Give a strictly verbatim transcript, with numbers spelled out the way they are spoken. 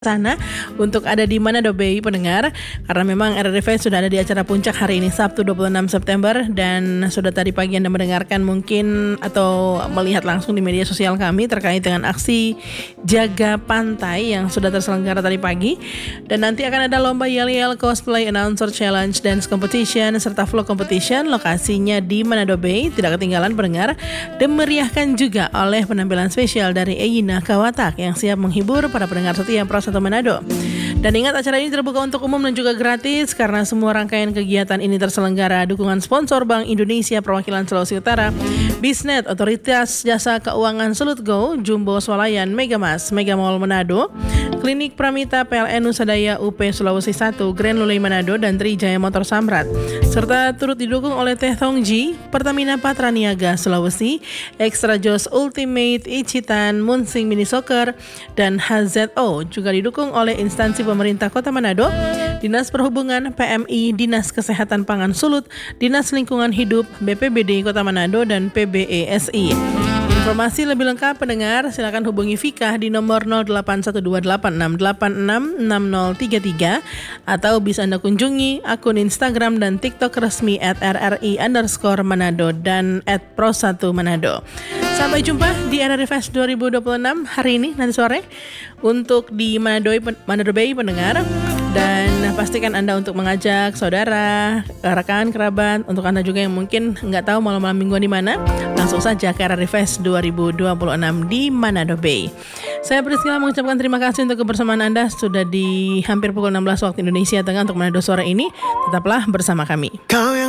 sana untuk ada di Manado Bay pendengar, karena memang R R F sudah ada di acara puncak hari ini Sabtu dua puluh enam September, dan sudah tadi pagi Anda mendengarkan mungkin atau melihat langsung di media sosial kami terkait dengan aksi jaga pantai yang sudah terselenggara tadi pagi. Dan nanti akan ada lomba yel-yel, cosplay, announcer challenge, dance competition serta vlog competition. Lokasinya di Manado Bay, tidak ketinggalan pendengar, dan meriahkan juga oleh penampilan spesial dari Eyina Kawatak yang siap menghibur para pendengar setia Pro satu Manado. Dan ingat, acara ini terbuka untuk umum dan juga gratis karena semua rangkaian kegiatan ini terselenggara dukungan sponsor Bank Indonesia Perwakilan Sulawesi Utara, Bisnet, Otoritas Jasa Keuangan Sulut Go, Jumbo Swalayan, Megamas, Mega Mall Manado, Klinik Pramita P L N Nusadaya U P Sulawesi satu, Grand Lulei Manado, dan Trijaya Motor Samrat. Serta turut didukung oleh Teh Tongji, Pertamina Patraniaga Sulawesi, Extra Joss Ultimate, Ichitan, Munsing Mini Soccer, dan H Z O. Juga didukung oleh instansi pemerintah Kota Manado, Dinas Perhubungan, P M I, Dinas Kesehatan Pangan Sulut, Dinas Lingkungan Hidup, B P B D Kota Manado, dan P B E S I. Informasi lebih lengkap pendengar, silakan hubungi Fikah di nomor nol delapan satu dua delapan enam delapan enam enam nol tiga tiga atau bisa Anda kunjungi akun Instagram dan TikTok resmi at R R I underscore Manado dan at Pro satu Manado. Sampai jumpa di R R F dua ribu dua puluh enam hari ini nanti sore untuk di Manado, Manado Bay pendengar. Dan pastikan Anda untuk mengajak saudara, rekan, kerabat, untuk Anda juga yang mungkin nggak tahu malam-malam mingguan di mana, langsung saja ke R R F dua ribu dua puluh enam di Manado Bay. Saya Priscilla mengucapkan terima kasih untuk kebersamaan Anda sudah di hampir pukul enam belas waktu Indonesia Tengah untuk Manado sore ini. Tetaplah bersama kami. Kau yang